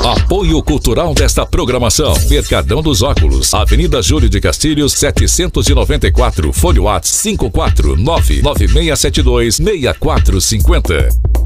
Apoio cultural desta programação: Mercadão dos Óculos, Avenida Júlio de Castilhos, 794, Fone WhatsApp 54996726450.